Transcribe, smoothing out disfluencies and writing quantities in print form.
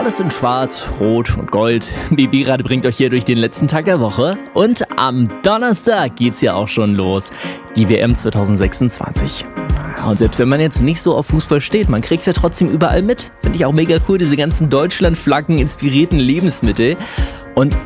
Alles in Schwarz, Rot und Gold. Bibirad bringt euch hier durch den letzten Tag der Woche. Und am Donnerstag geht's ja auch schon los. Die WM 2026. Und selbst wenn man jetzt nicht so auf Fußball steht, man kriegt's ja trotzdem überall mit. Finde ich auch mega cool, diese ganzen Deutschland-Flaggen inspirierten Lebensmittel. Und